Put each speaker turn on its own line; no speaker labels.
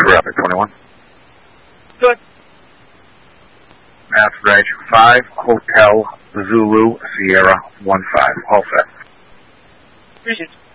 Rapid 21.
Good.
Math Reg 5, Hotel Zulu Sierra 15. All set.
Appreciate it.